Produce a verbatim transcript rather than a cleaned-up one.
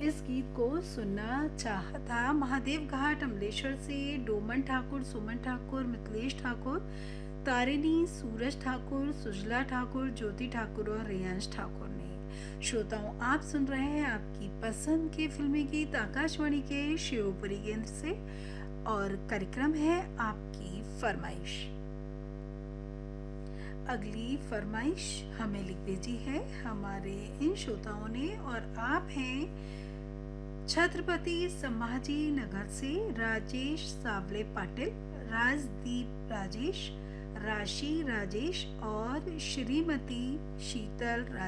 इस गीत को सुनना चाहा था। महादेव घाट अमलेश्वर से डोमन ठाकुर, सुमन ठाकुर, मिथिलेश ठाकुर, तारिणी, सूरज ठाकुर, सुजला ठाकुर, ज्योति ठाकुर और रियांश ठाकुर ने। श्रोताओं, आप सुन रहे हैं आपकी पसंद के फिल्मी गीत आकाशवाणी के शिवपुरी केंद्र से और कार्यक्रम है आपकी फरमाइश। अगली फरमाइश हमें लिख भेजी है हमारे इन श्रोताओं ने और आप हैं छत्रपति संभाजी नगर से राजेश सावले पाटिल, राजदीप राजेश, राशि राजेश और श्रीमती शीतल